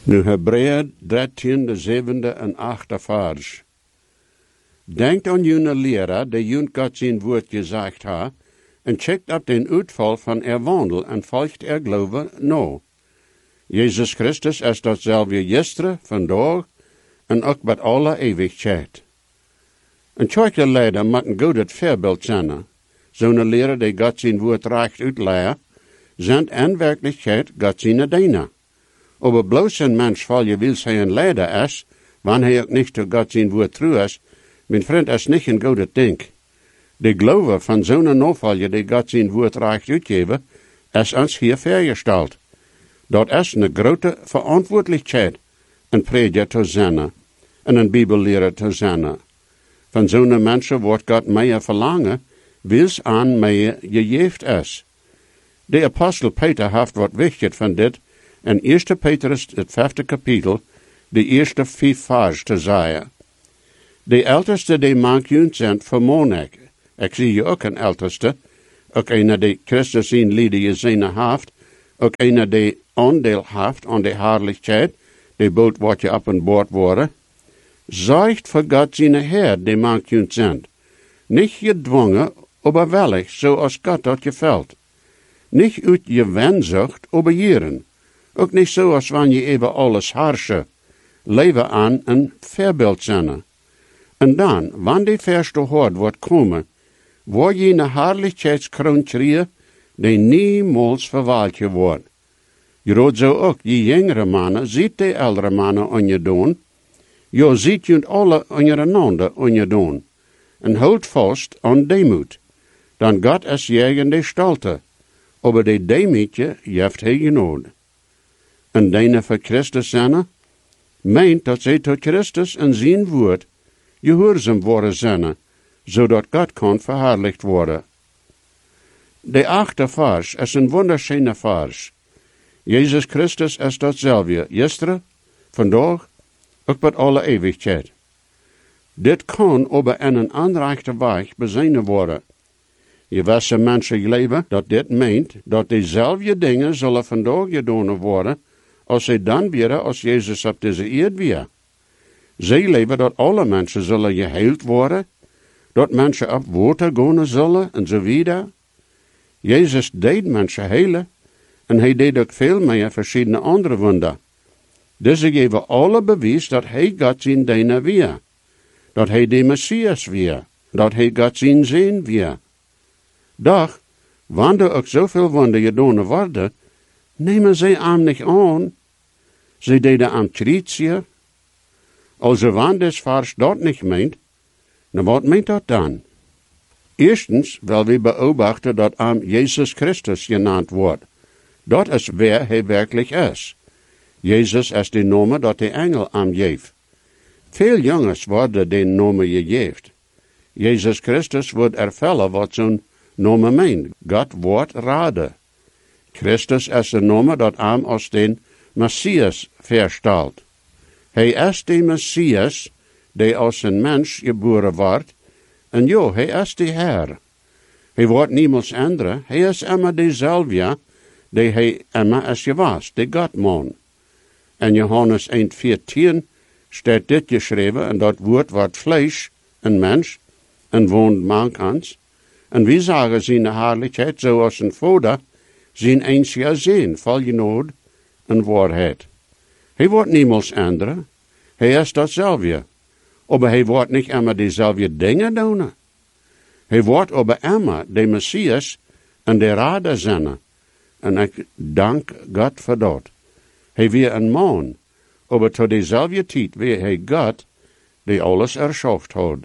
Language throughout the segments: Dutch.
Nu Hebreeën 13, de 7e en 8e vers. Denkt aan jullie leraar, die jullie God zijn woord gezegd ha, en checkt op den uitval van wandel en volgt geloven no. Jezus Christus is datzelfde gisteren, vandaag en ook met alle eeuwigheid. Een tjoike leider moet een goed voorbeeld zijn. Zo'n leraar die God zijn woord recht uitleert, zijn in werkelijkheid God zijn diener. Aber bloos een mens val je wil hij een leider is, wanneer hij ook niet tot God zijn woord trouw is, mijn vriend is niet een goede ding. De geloven van zo'n navolger die God zijn woord recht uitgeven, is ons hier vergesteld. Dat is een grote verantwoordelijkheid, een prediker te zijn en een bibelleraar te zijn. Van zo'n mensen wordt God meer verlangen, wils aan meer gegeven is. De apostel Peter heeft wat wichtig van dit, in 1 Petrus, het 5e kapitel, de eerste 5 vers te zeggen. De älteste die maakt zijn vermoon ik. Ik zie je ook een älteste, ook een die Christus in lieden gezien heeft, ook een die aandeel heeft aan de herrlichheid, die boot wordt je op en boord worden. Zorgt voor God zijn Heer, die maakt zijn. Niet gedwongen, aber wellig, zoals God dat je velt. Niet uit je wenzucht, aber jeren. Ook niet zoals wanneer je even alles harsje. Leven aan een voorbeeld zijn. En dan, wanneer die verste hoort wordt komen, word je een herrlijkheidskroon krijgen, die niemals verwaald je wordt. Je roept zo ook, je jongere mannen, ziet de oudere mannen aan je doen, je ziet je alle ondereinander aan je doen, en houd vast aan demoed. Dan God is jij in de stalte, aber de demoedje heeft hij genood. En denen voor Christus zijn, meent dat zij tot Christus en zijn woord gehoorzaam worden zijn, zodat God kan verherrlicht worden. De 8e vers is een wunderschöne vers. Jezus Christus is datzelfde, gisteren, vandaag, ook met alle eeuwigheid. Dit kan aber in een aanrechte weg bezien worden. Je wisse mensen leven dat dit meent dat dezelfde dingen zullen vandaag gedaan worden, als zij dan weer als Jezus op deze eerd weer. Zij leven dat alle mensen zullen geheeld worden, dat mensen op water gaan zullen en zo wieder. Jezus deed mensen helen en hij deed ook veel meer verschillende andere wunder. Deze geven alle bewijs dat hij God zijn diener weer, dat hij de Messias weer, dat hij God zijn zin weer. Doch, wanneer ook zoveel wunder gedaan worden, nemen zij hem niet aan. Zij deden am kritische. Also wanneer des vers dat niet meent, dan wat meent dat dan? Eerstens, wel we beobachten dat am Jezus Christus genaamd wordt. Dat is wer hij werkelijk is. Jezus is de naam dat de engel am geeft. Veel jongens worden de naam gegeven. Jezus Christus wordt ervellen wat zo'n naam meent. God wordt raden. Christus is de naam dat am als den Messias verstelt. Hij is de Messias, die als een mens geboren wordt, en jo, hij is de Heer. Hij wordt niemals andere, hij is immer dezelfde, die hij immer is geweest, de Godman. In Johannes 1,14 staat dit geschreven, en dat woord wordt vlees, een mens, en woont mank ons. En wie zeggen zijn herrlijkheid, zoals een vader, zijn einzige zin, vol genade en waarheid. Hij wordt niemals andere, hij is datzelfde. Aber hij wordt niet immer dezelfde dingen doen. Hij wordt aber immer de Messias en de Rader zijn. En ik dank God voor dat. Hij weer een man, aber tot dezelfde tijd weer hij God, die alles erschaft had.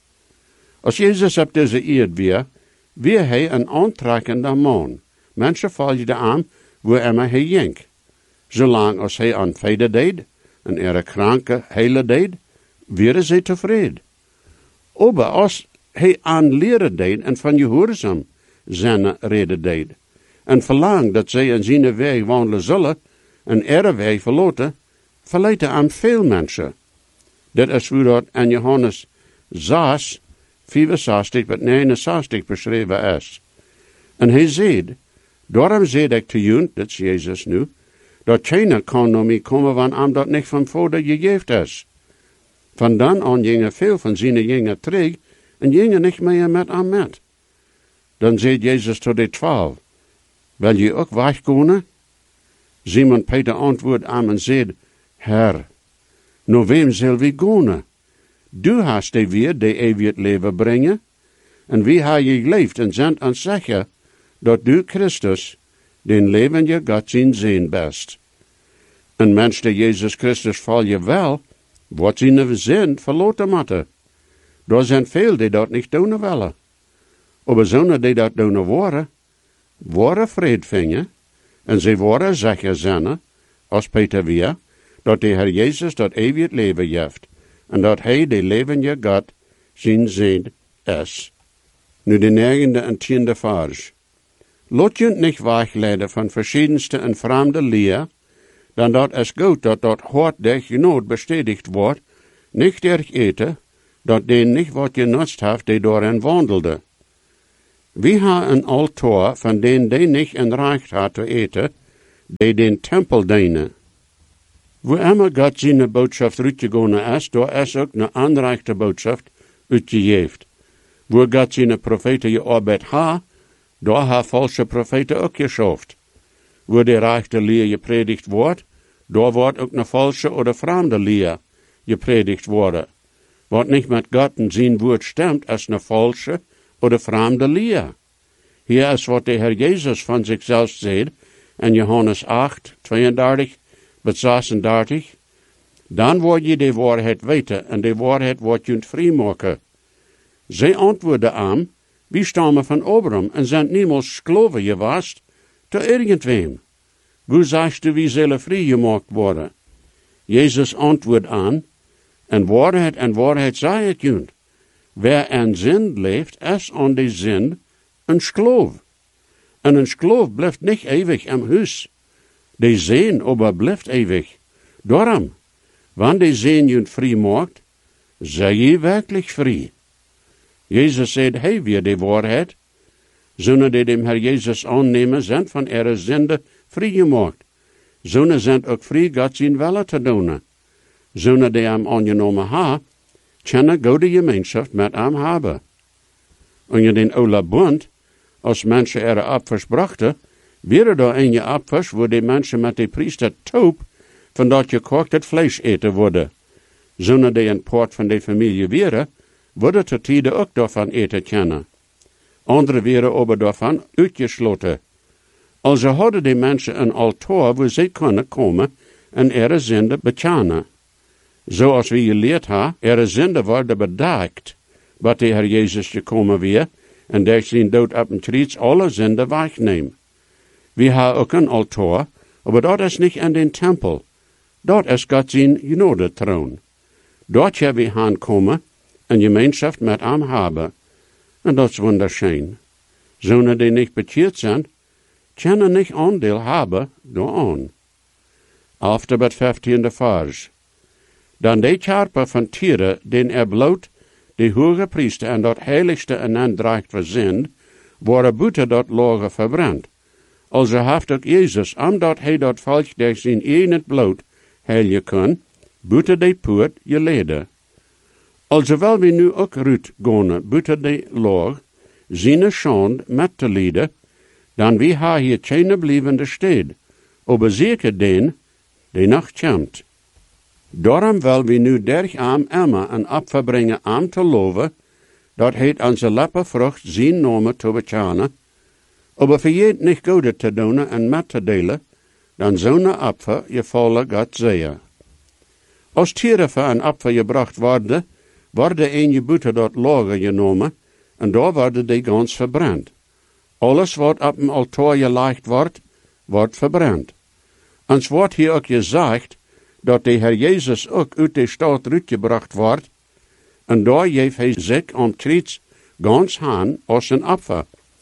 Als Jezus op deze eerd weer hij een aantrekkende man. Mensen volgden aan, waar immer hij ging. Zolang als hij aan vrede deed, en er kranke hele deed, werden zij tevreden. Aber als hij aan leren deed en van gehoorzaam zijn reden deed, en verlangt dat zij in zijn weg wandelen zullen, en er weg verlaten, verleiden aan veel mensen. Dit is hoe dat in Johannes 6, 65 tot 69 beschreven is. En hij zei, daarom zei ik te jullie, dat is Jezus nu, Dat keiner kan naar mij komen, wanneer am dat niet van Vader gegeven is. Van dan aan gingen veel van zijn jingen terug en gingen niet meer met am met. Dan zei Jezus tot de 12, wil je ook weggaan? Simon Peter antwoordde aan en zei, Herr, naar wem zal we gaan? Du hast de weer de eeuwig leven brengen, en wie ha je geleefd en zendt aan zeggen, dat du Christus, den levende God zijn best. Een mens die Jezus Christus val je wel, wat zijn zin verloten moeten. Daar zijn veel die dat niet doen willen. Maar zonen die dat doen worden vrede vinden, en ze worden zeggen zinnen, als Peter weer, dat de Heer Jezus dat eeuwig leven heeft, en dat hij de levende God zijn zin is. Nu de 9e en 10e vers. Laat je niet wegleiden van verschiedenste en vreemde leer, dan dat is goed dat hart der genood bestätigt wordt, niet erg eten, dat den niet wat genutzt heeft die daarin wandelde. Wie ha een altaar van den die niet in recht had te eten, die den tempel dienen. Wo immer God zijn boodschap uitgegaan is, daar is ook een aanrechte boodschap uitgegeven. Wo God zijn profeten gearbeid ha, daar ha valse profeten ook geschaft. Wo de rechte leer gepredigt wordt, daar wordt ook een valse oder vreemde leer gepredigt worden. Wat niet met God en zijn woord stemt, is een valse oder vreemde leer. Hier is wat de Heer Jezus van zichzelf zegt in Johannes 8, 32 tot 36. Dan word je de waarheid weten en de waarheid wordt je vrijmaken. Zij antwoordden aan, wie stammen van Abraham en zijn niemals geloven geweest te irgendwem. Hoe zegt u wie zullen vrijgemaakt worden? Jezus antwoordt aan, en waarheid zei het junt. Wer aan zin leeft, is aan die zin een schloof. En een schloof blijft niet eeuwig im huis. Die zin aber blijft eeuwig. Daarom, wanneer die zin junt vrij maakt, zij je werkelijk vrij. Jezus zei, hij weer de waarheid. Zonen die dem Herr Jezus aannemen, zijn van ihre zinde vrijgemaakt. Zonen zijn ook vrij God zijn willen te doen. Zonen die hem aangenomen ha, kunnen goede gemeenschap met hem hebben. Onder den oude bund, als mensen ihre apfers brachten, wäre daar een apfers, wo die mensen met de priester taub, van dat gekocht vlees eten worden. Zonen die een poort van de familie wären, worden te tijden ook daarvan eten kunnen. Anderen wären aber daarvan uitgesloten. Also hadden die mensen een altaar waar zij kunnen komen en ihre zinde bekennen. Zoals we geleerd hebben, ihre zinde worden bedekt, wat de Heer Jezus gekomen weer, en der zijn dood op een kruis alle zinde wegneemt. We hebben ook een altaar, maar dat is niet in den tempel. Dat is God zijn genodetroon. Dort hebben we aankomen en gemeenschap met hem hebben. En dat is wunderschön. Zonen die niet bekeerd zijn, kunnen niet aandeel hebben daaraan. After het 15e vers. Dan de karper van Tieren, den bloot, de hoge priester en dat heiligste en aandracht verzind, worden buiten dat lager verbrand. Also heeft ook Jezus, omdat hij dat volk der zijn eigen bloot heilige kon, buiten de poort geleden. Also wel we nu ook ruut gaan buiten de laag, zijn schand met te lijden, dan wie ha hier geen blijvende stad, aber zeker den, die nog komt. Daarom wil we nu derg am Emma een opfer brengen am te loven, dat het aan zijn lippen vrucht zijn namen te bekennen, aber vergeet niet goede te doen en met te delen, dan zo'n opfer je volle God zeer. Als tieren voor een opfer gebracht worden een je buiten dat lager genomen, en daar worden die gans verbrand. Alles wat op een altaar gelegd wordt verbrand. Ons wordt hier ook gezegd, dat de Heer Jezus ook uit de stad uitgebracht wordt, en daar heeft hij zich aan kruis gans aan als een opfer.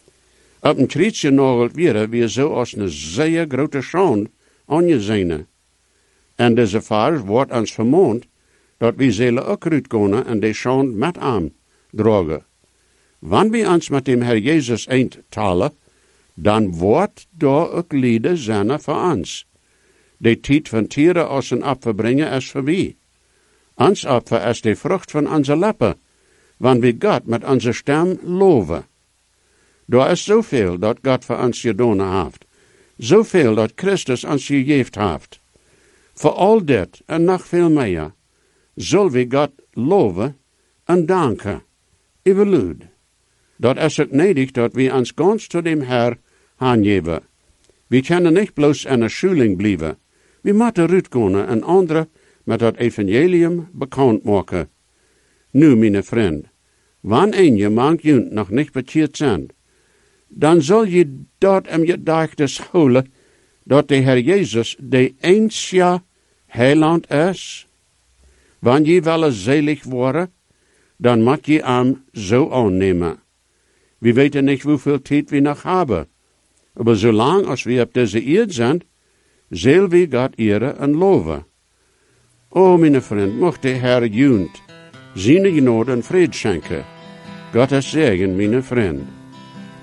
Op een kruis genageld weer zo als een zeer grote schande aangezien. En deze vers wordt ons vermoond, dat we zullen ook uitgaan en de schande met hem dragen. Wanneer we ons met dem Herr Jezus eindtalen, dan wordt daar ook lijden zijn voor ons. De tijd van Tieren als een Opfer brengen is voorbij. Ons Opfer is de Frucht van onze Lippen, wanneer we God met onze stem loven. Er is zoveel dat God voor ons gedaan heeft. Zoveel dat Christus ons gegeven heeft. Voor al dit en nog veel meer, zullen we God loven en danken. Evenluid. Dat is het nodig dat we ons ganz tot dem Herr aangeven. We kunnen niet bloos in een schuling blijven. We moeten uitgaan en anderen met het evangelium bekend maken. Nu, mijn vriend, wanneer je mank nog niet bekeerd zijn, dan zal je dat in je gedachtes houden dat de Heer Jezus de enige heiland is. Wanneer je wel zelig worden, dan moet je hem zo aannemen. We weten niet hoeveel tijd we nog hebben. Maar zolang als we op deze eerd zijn, zullen we God eren en loven. O, mijn vriend, mocht de Heer junt, zijn genade en vrede schenken. God is zegen, mijn vriend.